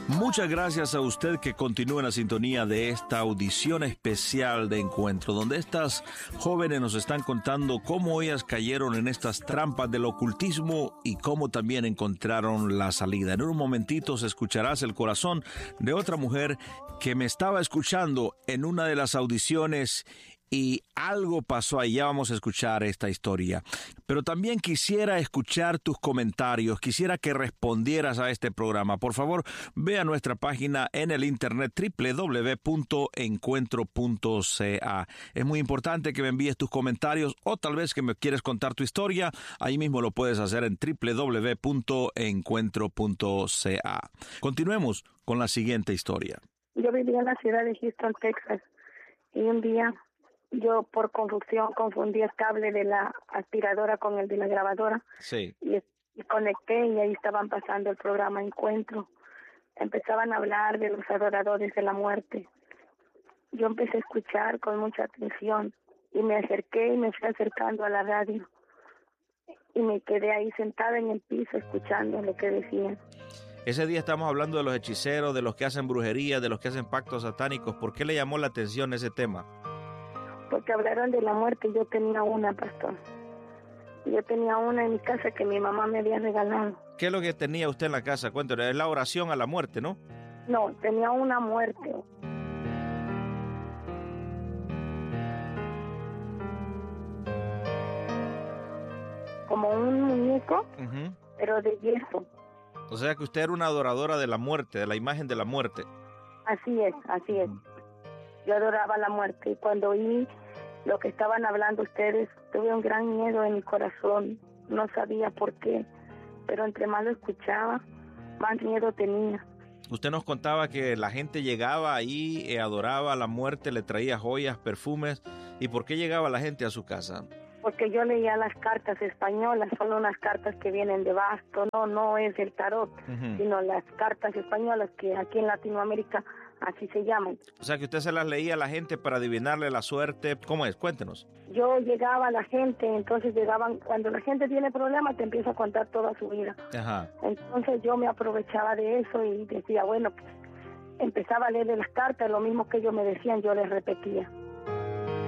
Muchas gracias a usted que continúa en la sintonía de esta audición especial de Encuentro, donde estas jóvenes nos están contando cómo ellas cayeron en estas trampas del ocultismo y cómo también encontraron la salida. En un momentito se escucharás el corazón de otra mujer que me estaba escuchando en una de las audiciones y algo pasó ahí. Ya vamos a escuchar esta historia. Pero también quisiera escuchar tus comentarios. Quisiera que respondieras a este programa. Por favor, ve a nuestra página en el internet www.encuentro.ca. Es muy importante que me envíes tus comentarios o tal vez que me quieres contar tu historia. Ahí mismo lo puedes hacer en www.encuentro.ca. Continuemos con la siguiente historia. Yo vivía en la ciudad de Houston, Texas, y un día yo por confusión confundí el cable de la aspiradora con el de la grabadora. Sí. Y conecté y ahí estaban pasando el programa Encuentro. Empezaban a hablar de los adoradores de la muerte. Yo empecé a escuchar con mucha atención y me acerqué y me fui acercando a la radio. Y me quedé ahí sentada en el piso escuchando lo que decían. Ese día estamos hablando de los hechiceros, de los que hacen brujería, de los que hacen pactos satánicos. ¿Por qué le llamó la atención ese tema? Porque hablaron de la muerte. Yo tenía una, pastor. Yo tenía una en mi casa que mi mamá me había regalado. ¿Qué es lo que tenía usted en la casa? Cuéntame, es la oración a la muerte, ¿no? No, tenía una muerte. Como un muñeco, pero de yeso. O sea que usted era una adoradora de la muerte, de la imagen de la muerte. Así es, así es. Yo adoraba la muerte y cuando oí lo que estaban hablando ustedes, tuve un gran miedo en mi corazón. No sabía por qué, pero entre más lo escuchaba, más miedo tenía. Usted nos contaba que la gente llegaba ahí, adoraba a la muerte, le traía joyas, perfumes. ¿Y por qué llegaba la gente a su casa? Porque yo leía las cartas españolas, son unas cartas que vienen de Basto, no es el tarot, sino las cartas españolas que aquí en Latinoamérica así se llaman. O sea que usted se las leía a la gente para adivinarle la suerte. ¿Cómo es? Cuéntenos. Yo llegaba a la gente, entonces llegaban, cuando la gente tiene problemas te empieza a contar toda su vida. Ajá. Entonces yo me aprovechaba de eso y decía, bueno, pues empezaba a leerle las cartas, lo mismo que ellos me decían, yo les repetía.